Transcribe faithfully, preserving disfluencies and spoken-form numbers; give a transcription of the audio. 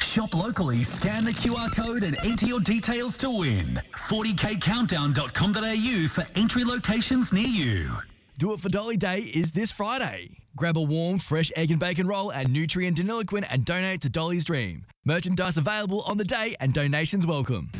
Shop locally, scan the Q R code and enter your details to win. forty k countdown dot com dot a u for entry locations near you. Do It for Dolly Day is this Friday. Grab a warm, fresh egg and bacon roll at Nutrient Deniliquin and donate to Dolly's Dream. Merchandise available on the day and donations welcome.